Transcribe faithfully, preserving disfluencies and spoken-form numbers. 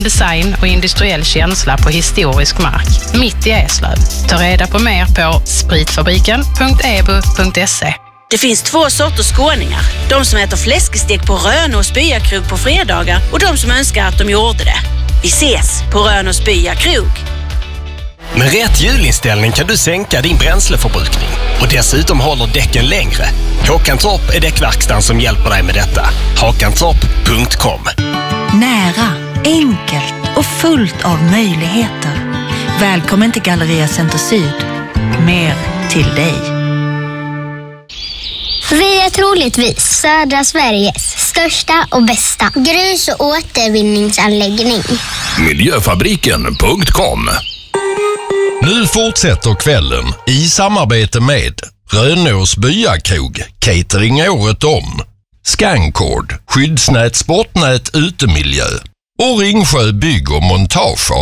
design och industriell känsla på historisk mark, mitt i Eslöv. Ta reda på mer på spritfabriken punkt e b u punkt se. Det finns två sorters skåningar. De som äter fläskestek på Rönås byakrog på fredagar och de som önskar att de gjorde det. Vi ses på Rönås byakrog. Med rätt hjulinställning kan du sänka din bränsleförbrukning och dessutom håller däcken längre. Håkantorp är däckverkstan som hjälper dig med detta. Håkantorp punkt com. Nära, enkelt och fullt av möjligheter. Välkommen till Galleria Center Syd. Mer till dig. Vi är troligtvis södra Sveriges största och bästa grus- och återvinningsanläggning. Miljöfabriken punkt com. Nu fortsätter kvällen i samarbete med Rönås byakrog, catering året om, Scancord, skyddsnät, sportnät, utemiljö och Ringsjö bygg och montage.